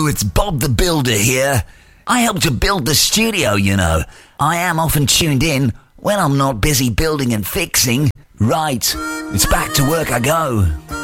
Hello, it's Bob the Builder here. I help to build the studio, you know. I am often tuned in when I'm not busy building and fixing. Right, it's back to work I go.